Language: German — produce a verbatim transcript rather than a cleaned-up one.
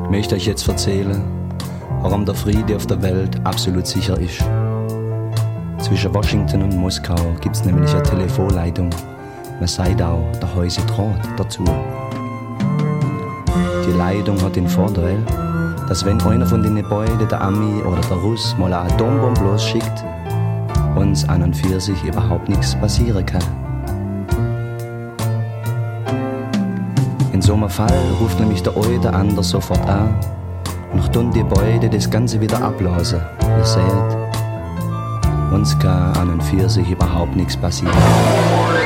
Ich möchte euch jetzt erzählen, warum der Friede auf der Welt absolut sicher ist. Zwischen Washington und Moskau gibt's nämlich eine Telefonleitung. Man sagt auch, der heiße Draht dazu. Die Leitung hat den Vorteil, dass wenn einer von den beiden, der Ami oder der Russ, mal eine Atombombe losschickt, uns an und für sich überhaupt nichts passieren kann. In so einem Fall ruft nämlich der eine der andere sofort an und tun die beiden das Ganze wieder abblasen. Ihr seht, uns kann an und für sich überhaupt nichts passieren.